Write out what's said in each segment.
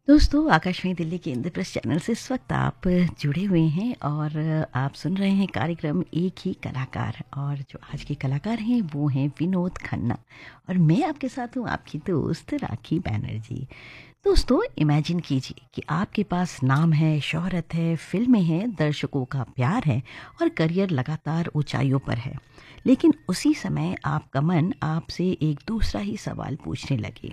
दोस्तों, आकाशवाणी दिल्ली के इंद्रप्रस्थ चैनल से इस वक्त आप जुड़े हुए हैं और आप सुन रहे हैं कार्यक्रम एक ही कलाकार। और जो आज के कलाकार हैं वो हैं विनोद खन्ना और मैं आपके साथ हूँ आपकी दोस्त राखी बैनर्जी। दोस्तों, इमेजिन कीजिए कि आपके पास नाम है, शोहरत है, फिल्में हैं, दर्शकों का प्यार है और करियर लगातार ऊंचाइयों पर है। लेकिन उसी समय आपका मन आपसे एक दूसरा ही सवाल पूछने लगे।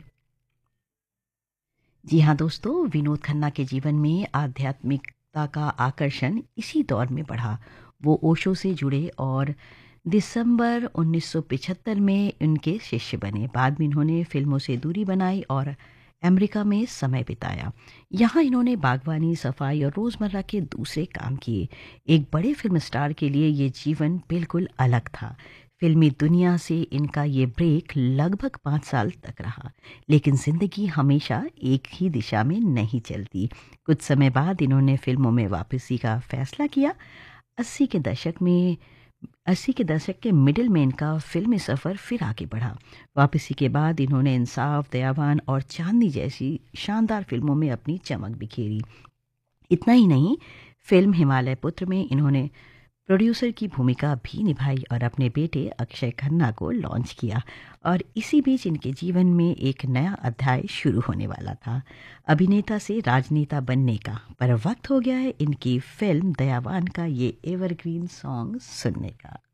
जी हाँ दोस्तों, विनोद खन्ना के जीवन में आध्यात्मिकता का आकर्षण इसी दौर में बढ़ा। वो ओशो से जुड़े और दिसंबर 1975 में उनके शिष्य बने। बाद में इन्होंने फिल्मों से दूरी बनाई और अमेरिका में समय बिताया। यहाँ इन्होंने बागवानी, सफाई और रोज़मर्रा के दूसरे काम किए। एक बड़े फिल्म स्टार के लिए ये जीवन बिल्कुल अलग था। फिल्मी दुनिया से इनका ये ब्रेक लगभग 5 साल तक रहा। लेकिन ज़िंदगी हमेशा एक ही दिशा में नहीं चलती। कुछ समय बाद इन्होंने फिल्मों में वापसी का फैसला किया। 80 के दशक में 80 के दशक के मिडिल में इनका फिल्मी सफ़र फिर आगे बढ़ा। वापसी के बाद इन्होंने इंसाफ, दयावान और चांदनी जैसी शानदार फिल्मों में अपनी चमक बिखेरी। इतना ही नहीं, फिल्म हिमालय पुत्र में इन्होंने प्रोड्यूसर की भूमिका भी निभाई और अपने बेटे अक्षय खन्ना को लॉन्च किया। और इसी बीच इनके जीवन में एक नया अध्याय शुरू होने वाला था, अभिनेता से राजनेता बनने का। पर वक्त हो गया है इनकी फिल्म दयावान का ये एवरग्रीन सॉन्ग सुनने का।